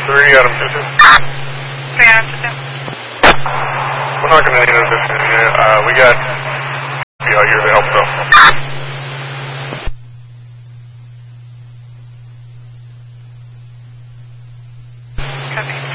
3 Adam 2. 3 Adam 2. We're not going to need assistance unit. We got FBI here to help though. Copy.